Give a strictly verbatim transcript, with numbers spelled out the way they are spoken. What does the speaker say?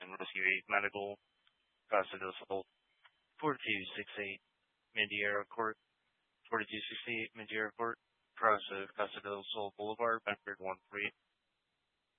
and Rescue eight Medical, Casa del Sol, forty-two sixty-eight Madeira Court, forty-two sixty-eight Madeira Court, across of Casa del Sol Boulevard, Bedford one three.